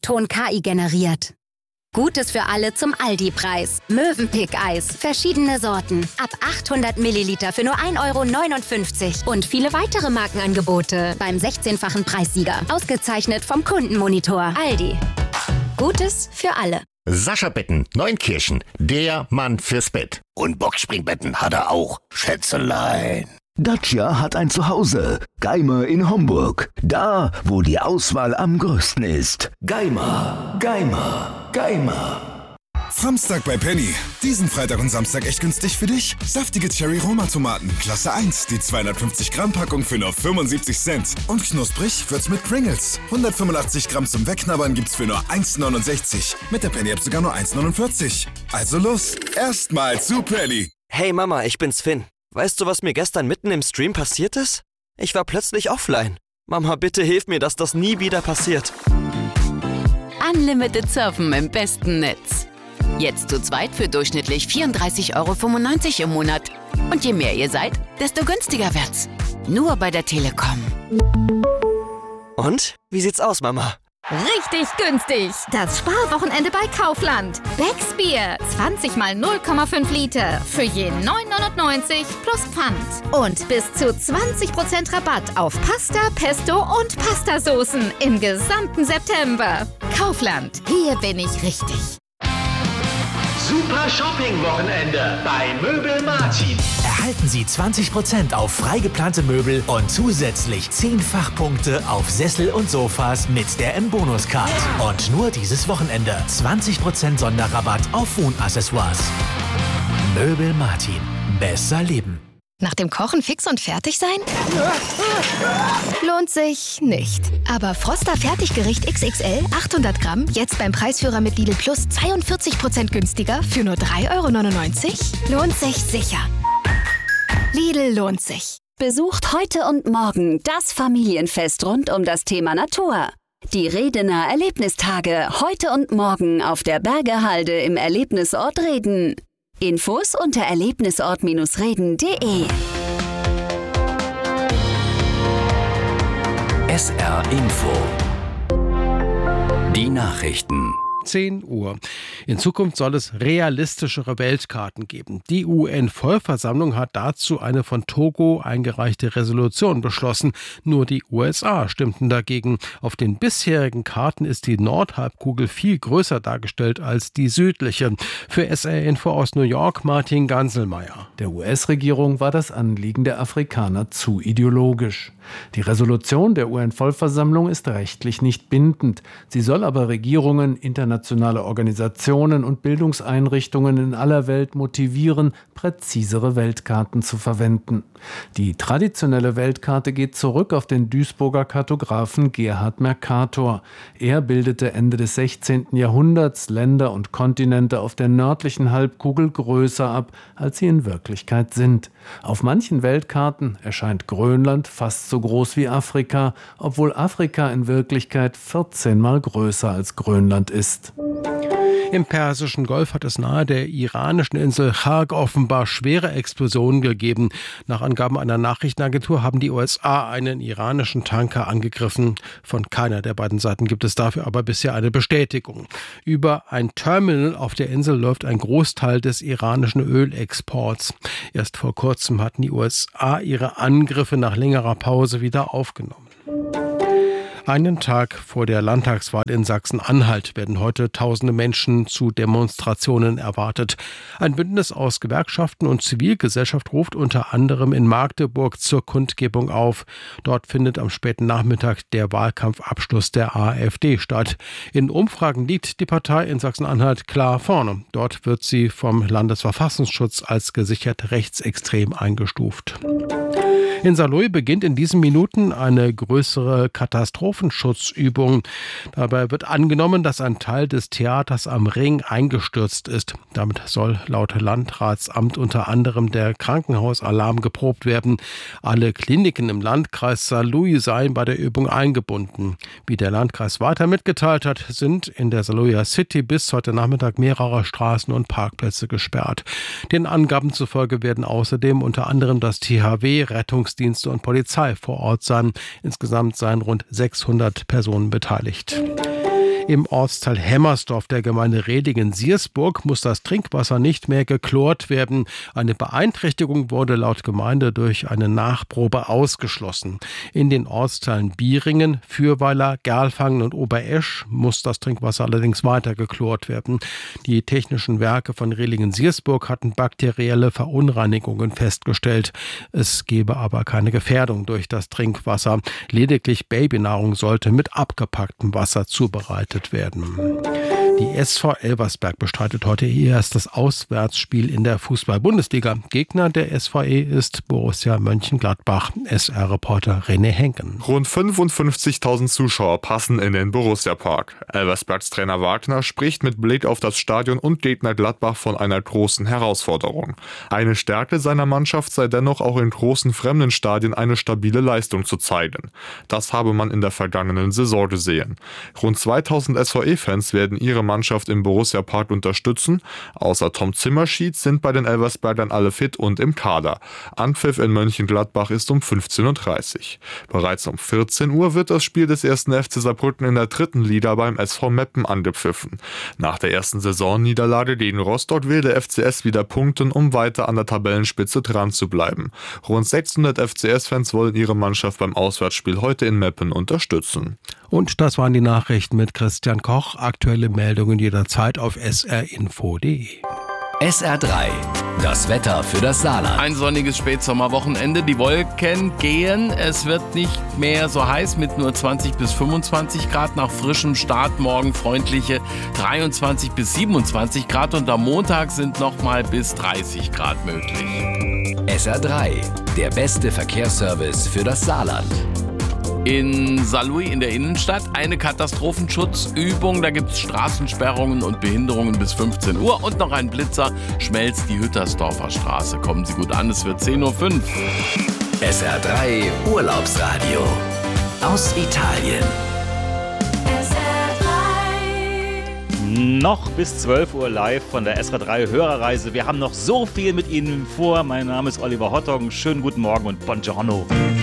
Ton KI generiert. Gutes für alle zum Aldi-Preis. Mövenpick-Eis. Verschiedene Sorten. Ab 800 Milliliter für nur 1,59 € Und viele weitere Markenangebote beim 16-fachen Preissieger. Ausgezeichnet vom Kundenmonitor. Aldi. Gutes für alle. Sascha Betten, Neunkirchen. Der Mann fürs Bett. Und Boxspringbetten hat er auch. Schätzelein. Dacia hat ein Zuhause. Geimer in Homburg. Da, wo die Auswahl am größten ist. Geimer, Geimer, Geimer. Samstag bei Penny. Diesen Freitag und Samstag echt günstig für dich. Saftige Cherry-Roma-Tomaten, Klasse 1. Die 250 Gramm Packung für nur 75 Cent. Und knusprig wird's mit Pringles. 185 Gramm zum Wegknabbern gibt's für nur 1,69. Mit der Penny-App sogar nur 1,49. Also los, erstmal zu Penny. Hey Mama, ich bin's Finn. Weißt du, was mir gestern mitten im Stream passiert ist? Ich war plötzlich offline. Mama, bitte hilf mir, dass das nie wieder passiert. Unlimited Surfen im besten Netz. Jetzt zu zweit für durchschnittlich 34,95 € im Monat. Und je mehr ihr seid, desto günstiger wird's. Nur bei der Telekom. Und? Wie sieht's aus, Mama? Richtig günstig! Das Sparwochenende bei Kaufland. Beck's Bier, 20 mal 0,5 Liter für je 9,99 € plus Pfand. Und bis zu 20% Rabatt auf Pasta, Pesto und Pastasoßen im gesamten September. Kaufland, hier bin ich richtig. Super Shopping-Wochenende bei Möbel Martin. Erhalten Sie 20% auf freigeplante Möbel und zusätzlich 10 Fachpunkte auf Sessel und Sofas mit der M-Bonus-Card. Und nur dieses Wochenende 20% Sonderrabatt auf Wohnaccessoires. Möbel Martin. Besser leben. Nach dem Kochen fix und fertig sein? Lohnt sich nicht. Aber Froster Fertiggericht XXL 800 Gramm jetzt beim Preisführer mit Lidl Plus 42% günstiger für nur 3,99 € lohnt sich sicher. Lidl lohnt sich. Besucht heute und morgen das Familienfest rund um das Thema Natur. Die Redener Erlebnistage heute und morgen auf der Bergehalde im Erlebnisort Reden. Infos unter erlebnisort-reden.de. SR Info. Die Nachrichten. 10 Uhr. In Zukunft soll es realistischere Weltkarten geben. Die UN-Vollversammlung hat dazu eine von Togo eingereichte Resolution beschlossen. Nur die USA stimmten dagegen. Auf den bisherigen Karten ist die Nordhalbkugel viel größer dargestellt als die südliche. Für SR Info aus New York Martin Ganselmeier. Der US-Regierung war das Anliegen der Afrikaner zu ideologisch. Die Resolution der UN-Vollversammlung ist rechtlich nicht bindend. Sie soll aber Regierungen, internationale Organisationen und Bildungseinrichtungen in aller Welt motivieren, präzisere Weltkarten zu verwenden. Die traditionelle Weltkarte geht zurück auf den Duisburger Kartografen Gerhard Mercator. Er bildete Ende des 16. Jahrhunderts Länder und Kontinente auf der nördlichen Halbkugel größer ab, als sie in Wirklichkeit sind. Auf manchen Weltkarten erscheint Grönland fast so groß wie Afrika, obwohl Afrika in Wirklichkeit 14-mal größer als Grönland ist. Im Persischen Golf hat es nahe der iranischen Insel Kharg offenbar schwere Explosionen gegeben. Nach Angaben einer Nachrichtenagentur haben die USA einen iranischen Tanker angegriffen. Von keiner der beiden Seiten gibt es dafür aber bisher eine Bestätigung. Über ein Terminal auf der Insel läuft ein Großteil des iranischen Ölexports. Erst vor kurzem hatten die USA ihre Angriffe nach längerer Pause wieder aufgenommen. Einen Tag vor der Landtagswahl in Sachsen-Anhalt werden heute tausende Menschen zu Demonstrationen erwartet. Ein Bündnis aus Gewerkschaften und Zivilgesellschaft ruft unter anderem in Magdeburg zur Kundgebung auf. Dort findet am späten Nachmittag der Wahlkampfabschluss der AfD statt. In Umfragen liegt die Partei in Sachsen-Anhalt klar vorne. Dort wird sie vom Landesverfassungsschutz als gesichert rechtsextrem eingestuft. In Saarlouis beginnt in diesen Minuten eine größere Katastrophenschutzübung. Dabei wird angenommen, dass ein Teil des Theaters am Ring eingestürzt ist. Damit soll laut Landratsamt unter anderem der Krankenhausalarm geprobt werden. Alle Kliniken im Landkreis Saarlouis seien bei der Übung eingebunden. Wie der Landkreis weiter mitgeteilt hat, sind in der Saarlouier City bis heute Nachmittag mehrere Straßen und Parkplätze gesperrt. Den Angaben zufolge werden außerdem unter anderem das THW, Rettungsdienste und Polizei vor Ort sein. Insgesamt seien rund 600 Personen beteiligt. Im Ortsteil Hemmersdorf der Gemeinde Redingen-Siersburg muss das Trinkwasser nicht mehr geklort werden. Eine Beeinträchtigung wurde laut Gemeinde durch eine Nachprobe ausgeschlossen. In den Ortsteilen Bieringen, Fürweiler, Gerlfangen und Oberesch muss das Trinkwasser allerdings weiter geklort werden. Die technischen Werke von Redingen-Siersburg hatten bakterielle Verunreinigungen festgestellt. Es gebe aber keine Gefährdung durch das Trinkwasser. Lediglich Babynahrung sollte mit abgepacktem Wasser zubereitet werden. Die SV Elversberg bestreitet heute ihr erstes Auswärtsspiel in der Fußball-Bundesliga. Gegner der SVE ist Borussia Mönchengladbach. SR-Reporter René Henken. Rund 55.000 Zuschauer passen in den Borussia-Park. Elversbergs Trainer Wagner spricht mit Blick auf das Stadion und Gegner Gladbach von einer großen Herausforderung. Eine Stärke seiner Mannschaft sei dennoch auch in großen fremden Stadien eine stabile Leistung zu zeigen. Das habe man in der vergangenen Saison gesehen. Rund 2000 SVE-Fans werden ihre Mannschaft im Borussia-Park unterstützen. Außer Tom Zimmerschied sind bei den Elversbergern alle fit und im Kader. Anpfiff in Mönchengladbach ist um 15.30 Uhr. Bereits um 14 Uhr wird das Spiel des 1. FC Saarbrücken in der 3. Liga beim SV Meppen angepfiffen. Nach der ersten Saisonniederlage gegen Rostock will der FCS wieder punkten, um weiter an der Tabellenspitze dran zu bleiben. Rund 600 FCS-Fans wollen ihre Mannschaft beim Auswärtsspiel heute in Meppen unterstützen. Und das waren die Nachrichten mit Christian Koch. Aktuelle Meldungen jederzeit auf srinfo.de. SR3, das Wetter für das Saarland. Ein sonniges Spätsommerwochenende. Die Wolken gehen. Es wird nicht mehr so heiß mit nur 20 bis 25 Grad. Nach frischem Start morgen freundliche 23 bis 27 Grad. Und am Montag sind noch mal bis 30 Grad möglich. SR3, der beste Verkehrsservice für das Saarland. In Saarlouis in der Innenstadt eine Katastrophenschutzübung. Da gibt es Straßensperrungen und Behinderungen bis 15 Uhr. Und noch ein Blitzer schmelzt die Hüttersdorfer Straße. Kommen Sie gut an, es wird 10.05 Uhr. SR3 Urlaubsradio aus Italien. Noch bis 12 Uhr live von der SR3 Hörerreise. Wir haben noch so viel mit Ihnen vor. Mein Name ist Oliver Hottong. Schönen guten Morgen und Buongiorno.